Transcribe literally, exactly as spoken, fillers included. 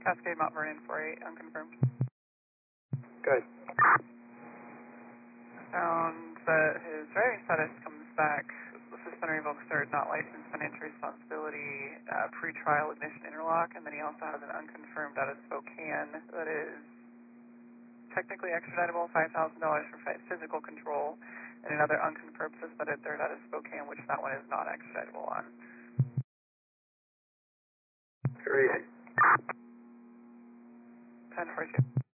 Cascade Mount Vernon four eight, unconfirmed. Good. Found that his driving status comes back, suspender revoked third, not licensed, financial responsibility, uh, pre-trial ignition interlock, and then he also has an unconfirmed out of Spokane that is technically extraditable, five thousand dollars for physical control, and another unconfirmed suspended third out of Spokane, which that one is not extraditable on. Great. ten forty-two.